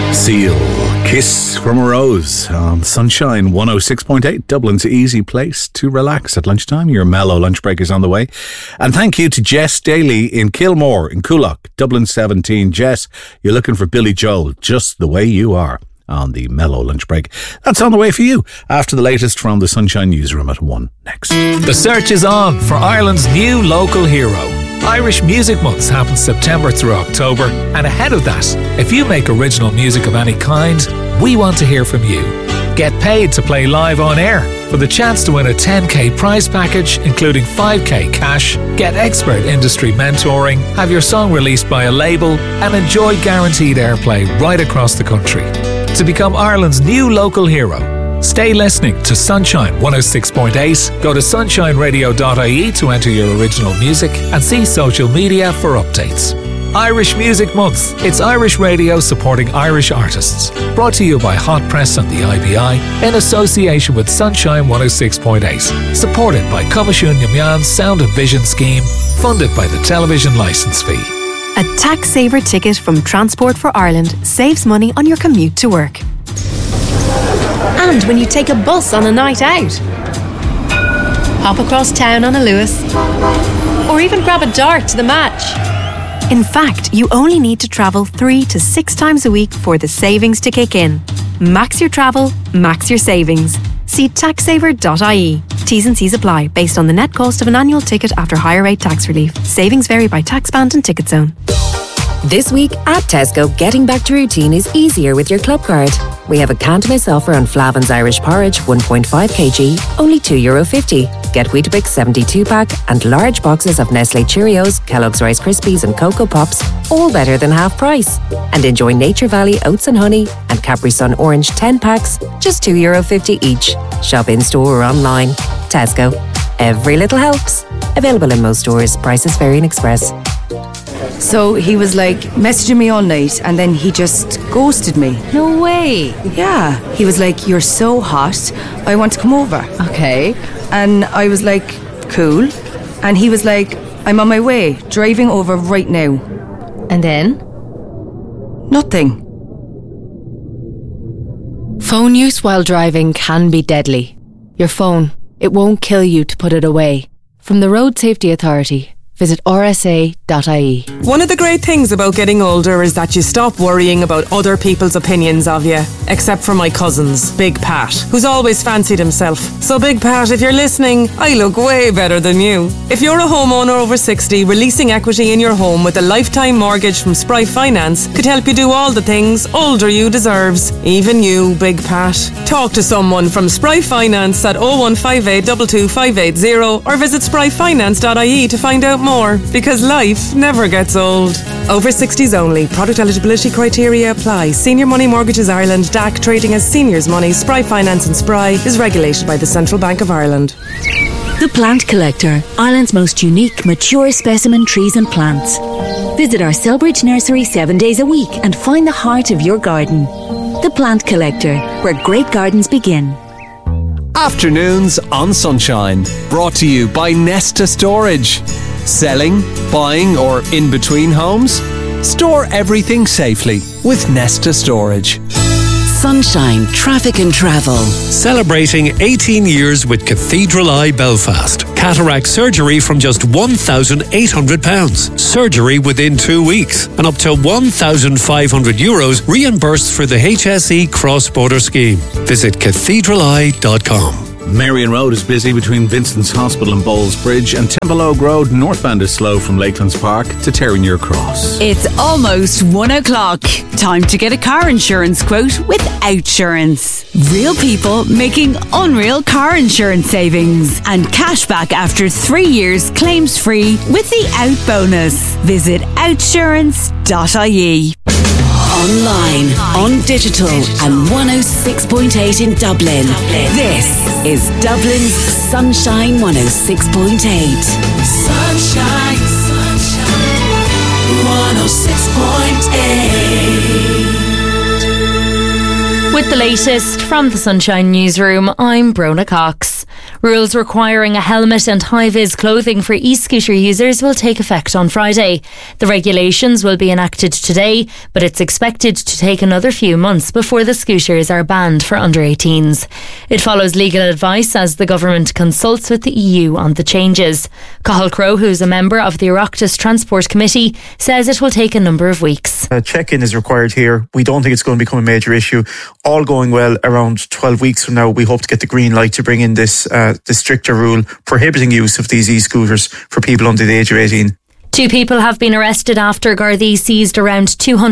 Seal, Kiss from a Rose on Sunshine 106.8, Dublin's easy place to relax at lunchtime. Your mellow lunch break is on the way. And thank you to Jess Daly in Kilmore, in Coolock, Dublin 17. Jess, you're looking for Billy Joel, Just the Way You Are, on the mellow lunch break. That's on the way for you after the latest from the Sunshine Newsroom at 1 next. The search is on for Ireland's new local hero. Irish Music Months happens September through October, and ahead of that, if you make original music of any kind, we want to hear from you. Get paid to play live on air for the chance to win a 10k prize package, including 5k cash, get expert industry mentoring, have your song released by a label, and enjoy guaranteed airplay right across the country. To become Ireland's new local hero, stay listening to Sunshine 106.8. Go to sunshineradio.ie to enter your original music and see social media for updates. Irish Music Month. It's Irish radio supporting Irish artists. Brought to you by Hot Press and the IBI in association with Sunshine 106.8. Supported by Comisiún Yumyan's Sound and Vision Scheme. Funded by the television licence fee. A tax saver ticket from Transport for Ireland saves money on your commute to work. And when you take a bus on a night out. Hop across town on a Lewis. Or even grab a dart to the match. In fact, you only need to travel 3 to 6 times a week for the savings to kick in. Max your travel, max your savings. See taxsaver.ie. T's and C's apply based on the net cost of an annual ticket after higher rate tax relief. Savings vary by tax band and ticket zone. This week at Tesco, getting back to routine is easier with your club card. We have a can't miss offer on Flavin's Irish Porridge 1.5 kg, only €2.50. Get Weetabix 72 pack and large boxes of Nestle Cheerios, Kellogg's Rice Krispies and Cocoa Pops, all better than half price. And enjoy Nature Valley Oats and Honey and Capri Sun Orange 10 packs, just €2.50 each. Shop in store or online. Tesco. Every little helps. Available in most stores. Prices vary in Express. So he was like messaging me all night and then he just ghosted me. No way. Yeah. He was like, "You're so hot, I want to come over." Okay. And I was like, "Cool." And he was like, "I'm on my way, driving over right now." And then? Nothing. Phone use while driving can be deadly. Your phone, it won't kill you to put it away. From the Road Safety Authority, visit rsa.ie. One of the great things about getting older is that you stop worrying about other people's opinions of you. Except for my cousins, Big Pat, who's always fancied himself. So Big Pat, if you're listening, I look way better than you. If you're a homeowner over 60, releasing equity in your home with a lifetime mortgage from Spry Finance could help you do all the things older you deserves. Even you, Big Pat. Talk to someone from Spry Finance at 0158 22580 or visit spryfinance.ie to find out more, because life never gets old. Over 60s only. Product eligibility criteria apply. Senior Money Mortgages Ireland, DAC, trading as Seniors Money, Spry Finance and Spry is regulated by the Central Bank of Ireland. The Plant Collector, Ireland's most unique, mature specimen trees and plants. Visit our Selbridge nursery 7 days a week and find the heart of your garden. The Plant Collector, where great gardens begin. Afternoons on Sunshine, brought to you by Nesta Storage. Selling, buying or in between homes? Store everything safely with Nesta Storage. Sunshine Traffic and Travel. Celebrating 18 years with Cathedral Eye Belfast. Cataract surgery from just £1,800. Surgery within 2 weeks. And up to €1,500 reimbursed for the HSE cross-border scheme. Visit cathedraleye.com. Marion Road is busy between Vincent's Hospital and Bowles Bridge, and Templeogue Road northbound is slow from Lakelands Park to Terranure Cross. It's almost 1 o'clock. Time to get a car insurance quote with Outsurance. Real people making unreal car insurance savings and cashback after 3 years claims free with the Out bonus. Visit outsurance.ie. Online, on digital, and 106.8 in Dublin. This is Dublin's Sunshine 106.8. Sunshine, Sunshine, 106.8. With the latest from the Sunshine Newsroom, I'm Brona Cox. Rules requiring a helmet and high-vis clothing for e-scooter users will take effect on Friday. The regulations will be enacted today, but it's expected to take another few months before the scooters are banned for under-18s. It follows legal advice as the government consults with the EU on the changes. Cathal Crowe, who's a member of the Oireachtas Transport Committee, says it will take a number of weeks. A check-in is required here. We don't think it's going to become a major issue. All going well, around 12 weeks from now, we hope to get the green light to bring in this stricter rule prohibiting use of these e-scooters for people under the age of 18. 2 people have been arrested after Gardaí seized around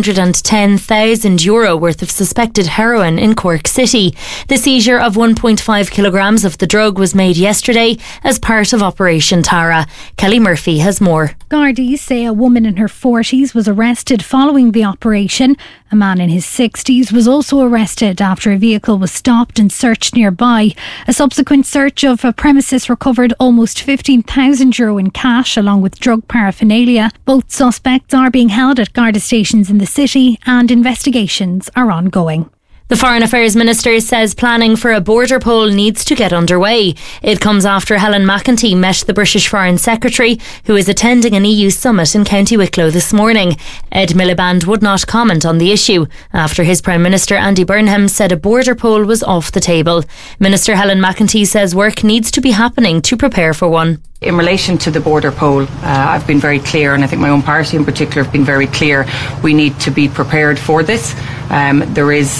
€210,000 worth of suspected heroin in Cork City. The seizure of 1.5 kilograms of the drug was made yesterday as part of Operation Tara. Kelly Murphy has more. Gardaí say a woman in her 40s was arrested following the operation. A man in his 60s was also arrested after a vehicle was stopped and searched nearby. A subsequent search of a premises recovered almost €15,000 in cash along with drug paraphernalia. Both suspects are being held at Garda stations in the city and investigations are ongoing. The Foreign Affairs Minister says planning for a border poll needs to get underway. It comes after Helen McEntee met the British Foreign Secretary, who is attending an EU summit in County Wicklow this morning. Ed Miliband would not comment on the issue after his Prime Minister Andy Burnham said a border poll was off the table. Minister Helen McEntee says work needs to be happening to prepare for one. In relation to the border poll, I've been very clear, and I think my own party in particular have been very clear, we need to be prepared for this. There is,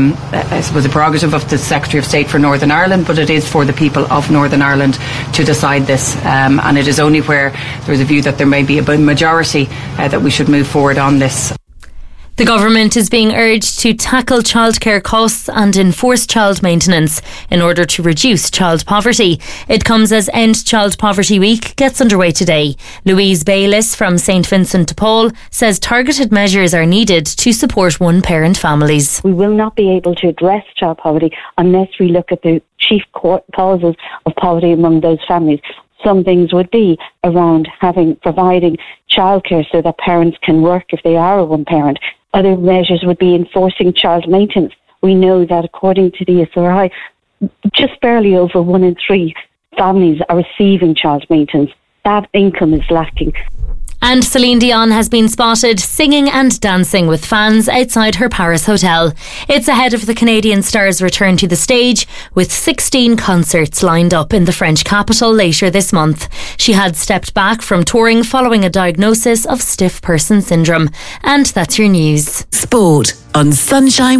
I suppose, a prerogative of the Secretary of State for Northern Ireland, but it is for the people of Northern Ireland to decide this. And it is only where there is a view that there may be a majority that we should move forward on this. The government is being urged to tackle childcare costs and enforce child maintenance in order to reduce child poverty. It comes as End Child Poverty Week gets underway today. Louise Bayliss from St Vincent de Paul says targeted measures are needed to support one-parent families. We will not be able to address child poverty unless we look at the chief causes of poverty among those families. Some things would be around providing childcare so that parents can work if they are a one parent. Other measures would be enforcing child maintenance. We know that according to the SRI, just barely over 1 in 3 families are receiving child maintenance. That income is lacking. And Celine Dion has been spotted singing and dancing with fans outside her Paris hotel. It's ahead of the Canadian star's return to the stage, with 16 concerts lined up in the French capital later this month. She had stepped back from touring following a diagnosis of stiff person syndrome. And that's your news. Sport on Sunshine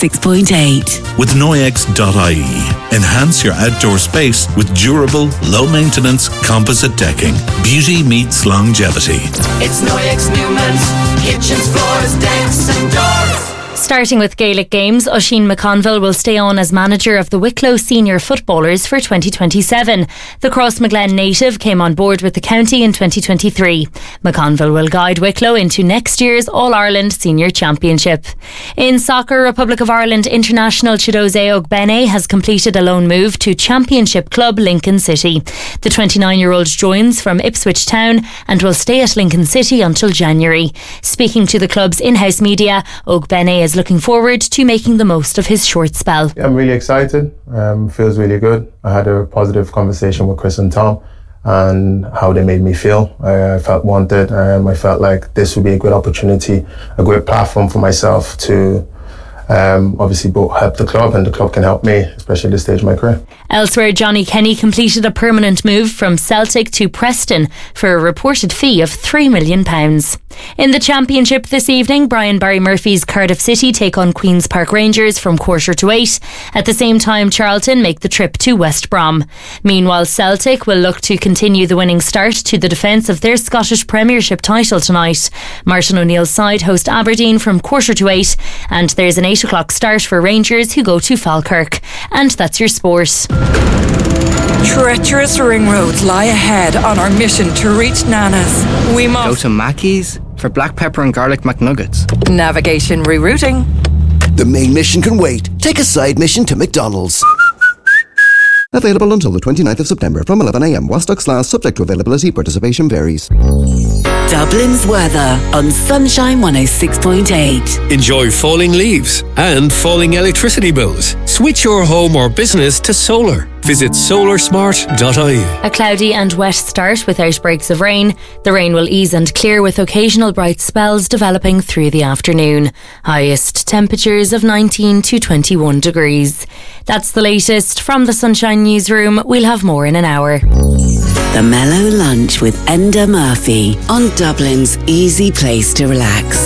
106.8. With Noyex.ie. Enhance your outdoor space with durable, low-maintenance composite decking. Beauty meets longevity. It's Noyex Newman's kitchens, floors, decks and doors. Starting with Gaelic games, Oisín McConville will stay on as manager of the Wicklow senior footballers for 2027. The Crossmaglen native came on board with the county in 2023. McConville will guide Wicklow into next year's All-Ireland Senior Championship. In soccer, Republic of Ireland international Chidozie Ogbene has completed a loan move to Championship club Lincoln City. The 29-year-old joins from Ipswich Town and will stay at Lincoln City until January. Speaking to the club's in-house media, Ogbene is looking forward to making the most of his short spell. I'm really excited. Feels really good. I had a positive conversation with Chris and Tom and how they made me feel. I felt wanted. I felt like this would be a good opportunity, a great platform for myself to obviously both help the club and the club can help me, especially at this stage of my career. Elsewhere, Johnny Kenny completed a permanent move from Celtic to Preston for a reported fee of £3 million. In the Championship this evening, Brian Barry Murphy's Cardiff City take on Queen's Park Rangers from 7:45. At the same time, Charlton make the trip to West Brom. Meanwhile, Celtic will look to continue the winning start to the defence of their Scottish Premiership title tonight. Martin O'Neill's side host Aberdeen from 7:45, and there's an 8 o'clock start for Rangers, who go to Falkirk. And that's your sport. Treacherous ring roads lie ahead on our mission to reach Nana's. We must go to Mackey's for black pepper and garlic McNuggets. Navigation rerouting. The main mission can wait. Take a side mission to McDonald's. Available until the 29th of September from 11 a.m. while stocks last, subject to availability. Participation varies. Dublin's weather on Sunshine 106.8. Enjoy falling leaves and falling electricity bills. Switch your home or business to solar. Visit solarsmart.ie. A cloudy and wet start with outbreaks of rain. The rain will ease and clear with occasional bright spells developing through the afternoon. Highest temperatures of 19 to 21 degrees. That's the latest from the Sunshine Newsroom. We'll have more in an hour. The Mellow Lunch with Enda Murphy on Dublin's easy place to relax.